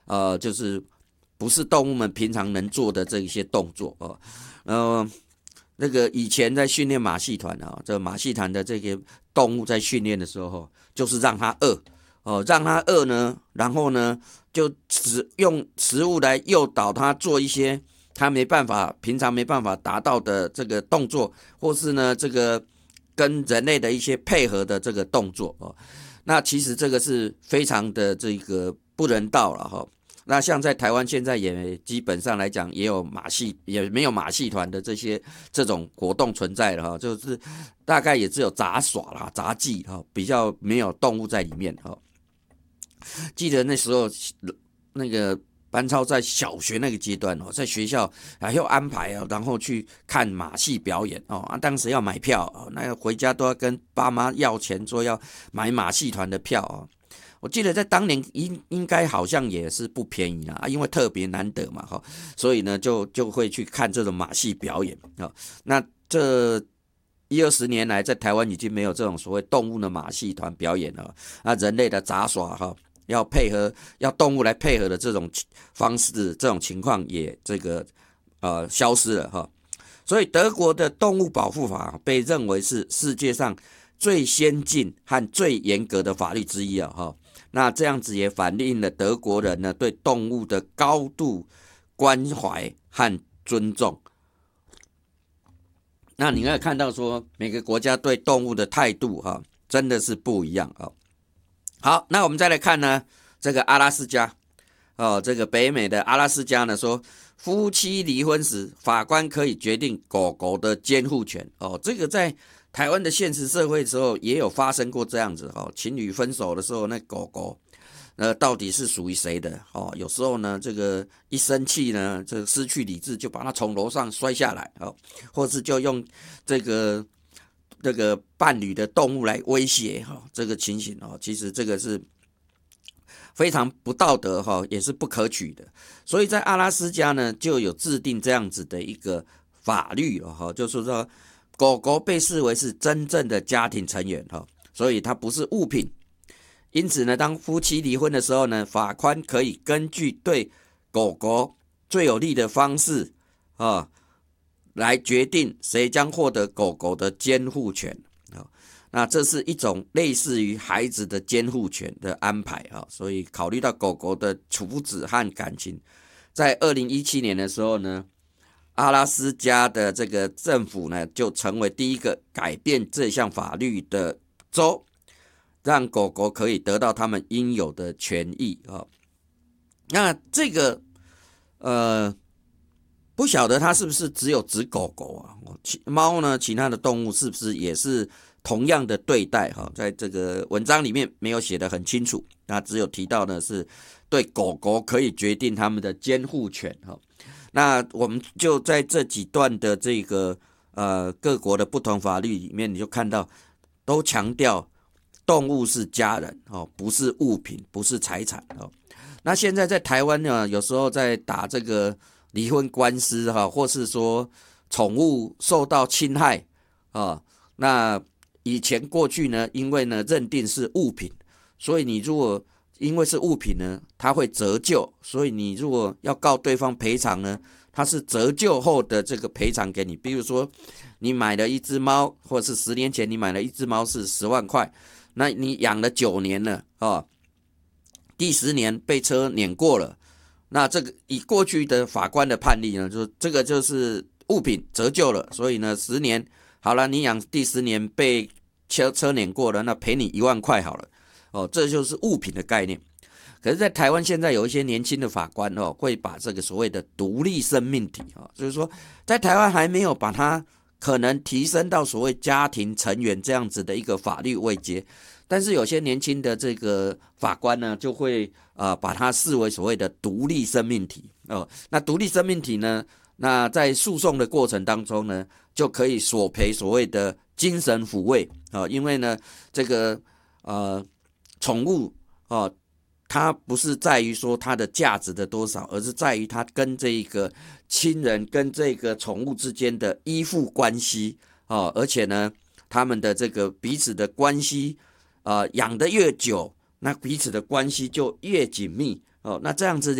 就是不是动物们平常能做的这一些动作那个以前在训练马戏团这马戏团的这些动物在训练的时候，就是让它饿让它饿呢，然后呢就用食物来诱导它做一些它平常没办法达到的这个动作，或是呢这个跟人类的一些配合的这个动作那其实这个是非常的这个不人道了那像在台湾现在也基本上来讲也没有马戏团的这种活动存在了就是大概也只有杂耍啦、杂技比较没有动物在里面记得那时候那个班超在小学那个阶段在学校还要安排然后去看马戏表演当时要买票那回家都要跟爸妈要钱，说要买马戏团的票我记得在当年应该好像也是不便宜因为特别难得嘛所以呢就会去看这种马戏表演那这10-20年来在台湾已经没有这种所谓动物的马戏团表演了那人类的杂耍要动物来配合的这种方式，这种情况也消失了所以德国的动物保护法被认为是世界上最先进和最严格的法律之一那这样子也反映了德国人呢对动物的高度关怀和尊重。那你可以看到说每个国家对动物的态度真的是不一样好，那我们再来看呢这个阿拉斯加这个北美的阿拉斯加呢说夫妻离婚时法官可以决定狗狗的监护权这个在台湾的现实社会的时候也有发生过这样子情侣分手的时候那狗狗到底是属于谁的有时候呢这个一生气呢这个失去理智就把它从楼上摔下来或是就用这个伴侣的动物来威胁这个情形其实这个是非常不道德也是不可取的。所以在阿拉斯加呢就有制定这样子的一个法律就是说狗狗被视为是真正的家庭成员所以它不是物品。因此呢当夫妻离婚的时候呢法官可以根据对狗狗最有利的方式来决定谁将获得狗狗的监护权那这是一种类似于孩子的监护权的安排所以考虑到狗狗的福祉和感情，在2017年的时候呢阿拉斯加的这个政府呢就成为第一个改变这项法律的州，让狗狗可以得到他们应有的权益那这个不晓得它是不是只有指狗狗猫呢其他的动物是不是也是同样的对待在这个文章里面没有写得很清楚，那只有提到呢是对狗狗可以决定他们的监护权那我们就在这几段的这个各国的不同法律里面，你就看到都强调动物是家人不是物品，不是财产那现在在台湾呢，有时候在打这个离婚官司或是说宠物受到侵害那以前过去呢，因为呢认定是物品，所以你如果因为是物品呢，它会折旧，所以你如果要告对方赔偿呢，它是折旧后的这个赔偿给你。比如说你买了一只猫，或者是10年前你买了一只猫是10万块，那你养了9年了第10年被车碾过了，那这个以过去的法官的判例呢，就这个就是物品折旧了，所以呢10年好了，你养第10年被车碾过了，那赔你1万块好了这就是物品的概念。可是在台湾现在有一些年轻的法官会把这个所谓的独立生命体就是说在台湾还没有把它可能提升到所谓家庭成员这样子的一个法律位阶，但是有些年轻的这个法官呢就会把它视为所谓的独立生命体那独立生命体呢，那在诉讼的过程当中呢就可以索赔所谓的精神抚慰因为呢这个宠物它不是在于说它的价值的多少，而是在于它跟这个亲人跟这个宠物之间的依附关系而且呢他们的这个彼此的关系养得越久，那彼此的关系就越紧密那这样子